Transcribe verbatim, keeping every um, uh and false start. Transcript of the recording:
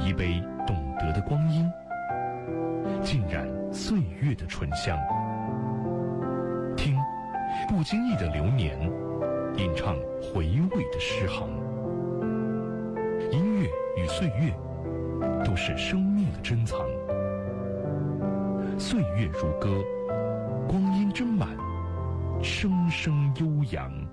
一杯懂得的光阴，浸染岁月的醇香。听，不经意的流年，吟唱回味的诗行。音乐与岁月，都是生命的珍藏。岁月如歌，光阴斟满，声声悠扬。